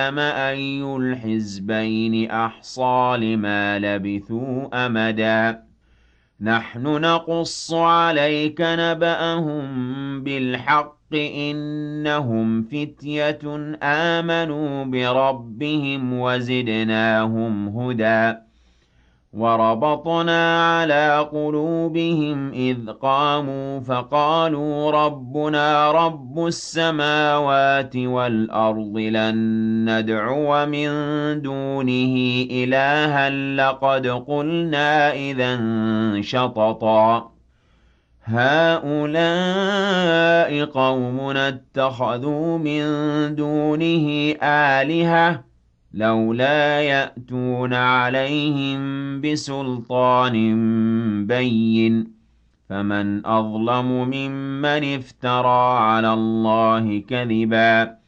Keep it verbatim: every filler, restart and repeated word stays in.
أَيُّ الْحِزْبَيْنِ أَحْصَىٰ لِمَا لَبِثُوا أَمَدًا نَحْنُ نَقُصُّ عَلَيْكَ نَبَأَهُم بِالْحَقِّ ۚ إِنَّهُمْ فِتْيَةٌ آمَنُوا بِرَبِّهِمْ وَزِدْنَاهُمْ هُدًى وَرَبَطْنَا عَلَىٰ قُلُوبِهِمْ إِذْ قَامُوا فَقَالُوا رَبُّنَا رَبُّ السَّمَاوَاتِ وَالْأَرْضِ لَن نَّدْعُوَ مِن دُونِهِ إِلَٰهًا لَّقَدْ قُلْنَا إِذًا شَطَطًا هَٰؤُلَاءِ قَوْمُنَا اتَّخَذُوا مِن دُونِهِ آلِهَةً ۖ لَّوْلَا يَأْتُونَ عَلَيْهِم بِسُلْطَانٍ بَيِّنٍ ۖ فَمَنْ أَظْلَمُ مِمَّنِ افْتَرَىٰ عَلَى اللَّهِ كَذِبًا